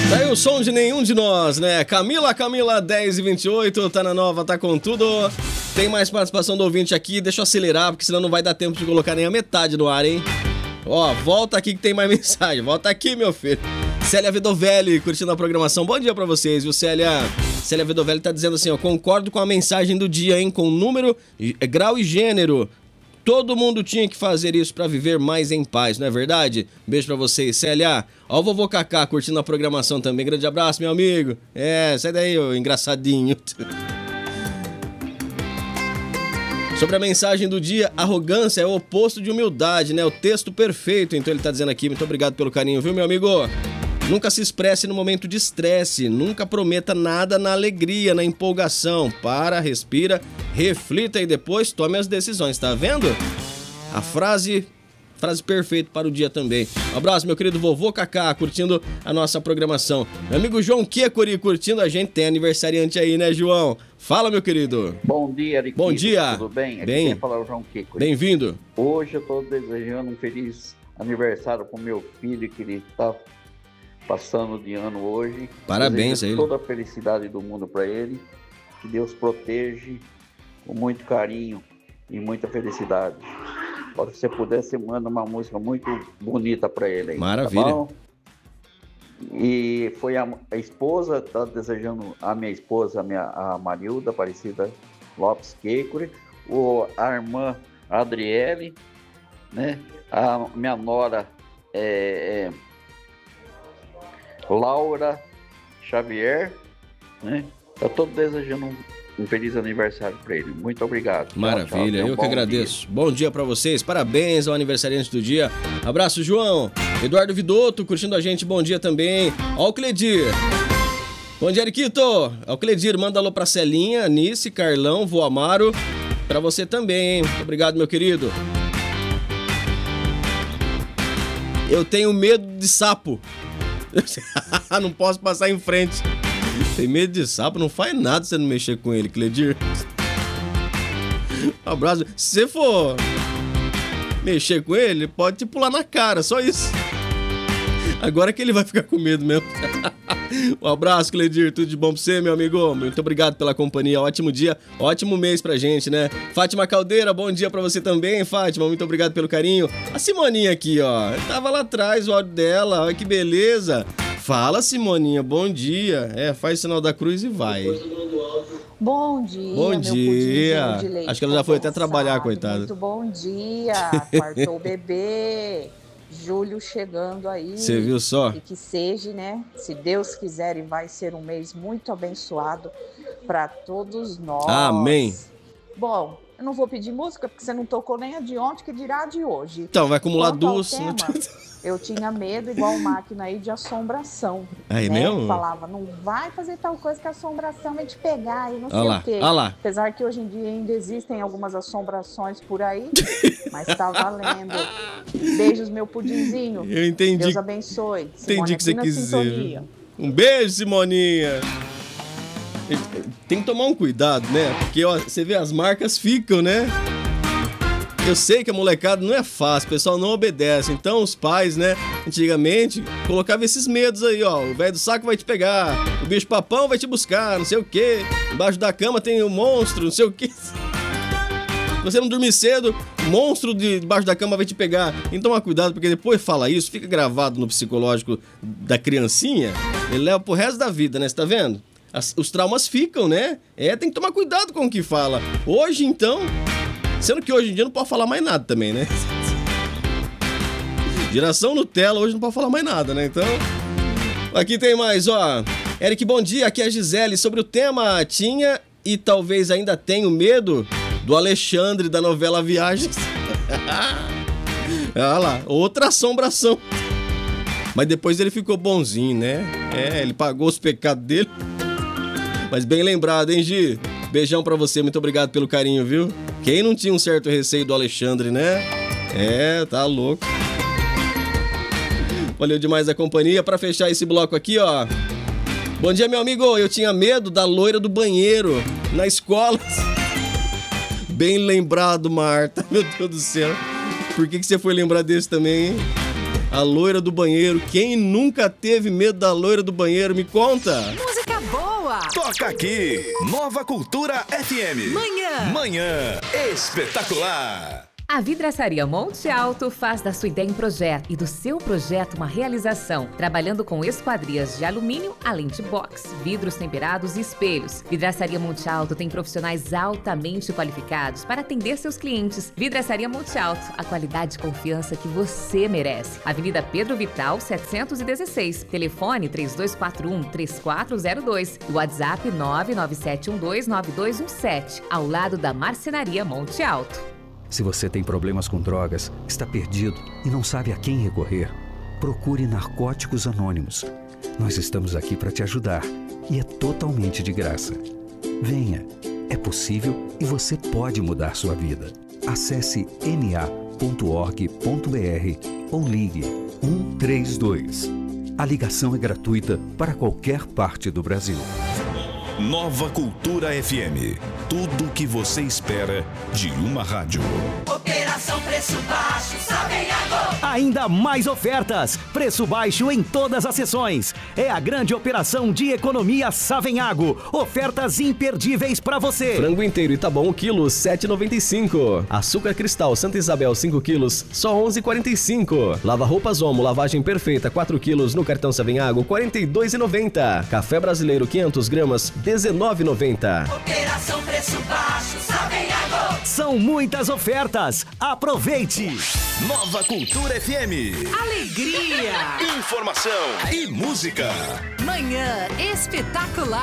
Tá aí o som de nenhum de nós, né? Camila 10h28, tá na nova, tá com tudo. Tem mais participação do ouvinte aqui, deixa eu acelerar, porque senão não vai dar tempo de colocar nem a metade no ar, hein? Ó, volta aqui que tem mais mensagem, volta aqui, meu filho. Célia Vedovelli, curtindo a programação. Bom dia pra vocês, viu, Célia? Célia Vedovelli tá dizendo assim, ó, concordo com a mensagem do dia, hein? Com número, grau e gênero. Todo mundo tinha que fazer isso pra viver mais em paz, não é verdade? Beijo pra vocês, Célia. Ó o vovô Cacá curtindo a programação também. Grande abraço, meu amigo. Sai daí, ô engraçadinho. Sobre a mensagem do dia, arrogância é o oposto de humildade, né? O texto perfeito, então ele tá dizendo aqui. Muito obrigado pelo carinho, viu, meu amigo? Nunca se expresse no momento de estresse. Nunca prometa nada na alegria, na empolgação. Para, respira, reflita e depois tome as decisões, tá vendo? A frase perfeita para o dia também. Um abraço, meu querido vovô Cacá, curtindo a nossa programação. Meu amigo João Kekuri curtindo a gente. Tem aniversariante aí, né, João? Fala, meu querido. Bom dia, Ariquito. Bom dia. Tudo bem? Aqui Bem. quem fala é o João Kekuri. Bem-vindo. Hoje eu estou desejando um feliz aniversário para o meu filho, que ele está passando de ano hoje. Parabéns a ele. Toda a felicidade do mundo para ele. Que Deus proteja com muito carinho e muita felicidade. Se você puder, você manda uma música muito bonita para ele aí. Maravilha. Tá bom? E foi a esposa, tá desejando a minha esposa, a Marilda Aparecida Lopes Kekuri, a irmã Adriele, né? A minha nora Laura Xavier, né? Tá todo desejando um feliz aniversário para ele. Muito obrigado. Maravilha, tchau. Eu que agradeço. Dia. Bom dia para vocês, parabéns ao aniversariante do dia. Abraço, João. Eduardo Vidotto curtindo a gente, bom dia também. Ó o Cledir. Bom dia, Ariquito. Ó o Cledir, manda alô pra Celinha, Anice, Carlão, Vô Amaro. Pra você também, hein? Muito obrigado, meu querido. Eu tenho medo de sapo. Não posso passar em frente. Tem medo de sapo? Não faz nada se você não mexer com ele, Cledir. Um abraço. Se você for mexer com ele, pode te pular na cara, só isso. Agora que ele vai ficar com medo mesmo. Um abraço, Cledir. Tudo de bom pra você, meu amigo. Muito obrigado pela companhia. Ótimo dia, ótimo mês pra gente, né? Fátima Caldeira, bom dia pra você também, Fátima. Muito obrigado pelo carinho. A Simoninha aqui, ó. Tava lá atrás o áudio dela. Olha que beleza. Fala, Simoninha, bom dia. Faz o sinal da cruz e vai. Bom dia, bom meu dia. De leite. Acho que ela já foi até trabalhar, coitada. Muito bom dia. Quartou o bebê. Julho chegando aí. Você viu só? E que seja, né? Se Deus quiser, e vai ser um mês muito abençoado para todos nós. Amém. Bom, eu não vou pedir música porque você não tocou nem a de ontem, que dirá a de hoje. Então, vai acumular Quanto duas. Tema, eu tinha medo, igual máquina aí, de assombração. Aí né? mesmo? Falava, não vai fazer tal coisa que a assombração vai te pegar e não sei lá, o quê. olha lá. Apesar que hoje em dia ainda existem algumas assombrações por aí, mas tá valendo. Beijos, meu pudinzinho. Eu entendi. Deus abençoe. Entendi o que você quis dizer. Um beijo, Simoninha. Tem que tomar um cuidado, né? Porque, ó, você vê, as marcas ficam, né? Eu sei que a molecada não é fácil, o pessoal não obedece. Então os pais, né, antigamente, colocavam esses medos aí, ó. O velho do saco vai te pegar, o bicho papão vai te buscar, não sei o quê. Embaixo da cama tem um monstro, não sei o quê. Se você não dormir cedo, o monstro debaixo da cama vai te pegar. Então toma cuidado, porque depois fala isso, fica gravado no psicológico da criancinha. Ele leva pro resto da vida, né? Você tá vendo? Os traumas ficam, né? Tem que tomar cuidado com o que fala. Hoje, então... Sendo que hoje em dia não pode falar mais nada também, né? Geração Nutella hoje não pode falar mais nada, né? Então, aqui tem mais, ó. Eric, bom dia. Aqui é a Gisele. Sobre o tema, tinha e talvez ainda tenho medo do Alexandre da novela Viagens. Olha lá, outra assombração. Mas depois ele ficou bonzinho, né? Ele pagou os pecados dele. Mas bem lembrado, hein, Gi? Beijão pra você, muito obrigado pelo carinho, viu? Quem não tinha um certo receio do Alexandre, né? Tá louco. Valeu demais a companhia. Pra fechar esse bloco aqui, ó. Bom dia, meu amigo. Eu tinha medo da loira do banheiro na escola. Bem lembrado, Marta. Meu Deus do céu. Por que você foi lembrar desse também, hein? A loira do banheiro. Quem nunca teve medo da loira do banheiro? Me conta. Música boa. Toca aqui. Nova Cultura FM. Manhã espetacular. A Vidraçaria Monte Alto faz da sua ideia um projeto e do seu projeto uma realização, trabalhando com esquadrias de alumínio, além de box, vidros temperados e espelhos. Vidraçaria Monte Alto tem profissionais altamente qualificados para atender seus clientes. Vidraçaria Monte Alto, a qualidade e confiança que você merece. Avenida Pedro Vital, 716. Telefone 3241-3402 e WhatsApp 997129217, ao lado da Marcenaria Monte Alto. Se você tem problemas com drogas, está perdido e não sabe a quem recorrer, procure Narcóticos Anônimos. Nós estamos aqui para te ajudar e é totalmente de graça. Venha, é possível e você pode mudar sua vida. Acesse na.org.br ou ligue 132. A ligação é gratuita para qualquer parte do Brasil. Nova Cultura FM. Tudo o que você espera de uma rádio. Operação Preço Baixo, Savenhago. Ainda mais ofertas. Preço baixo em todas as sessões. É a grande operação de economia Savenhago. Ofertas imperdíveis para você. Frango inteiro Itabom, quilo, 7,95. Açúcar cristal Santa Isabel, 5 quilos, só 11,45. Lava-roupas Omo, lavagem perfeita, 4 quilos, no cartão Savenhago, 42,90. Café brasileiro, 500 gramas, 19,90. Operação Preço Baixo, Savenhago. São muitas ofertas. Aproveite. Nova Cultura FM. Alegria. Informação e música. Manhã espetacular.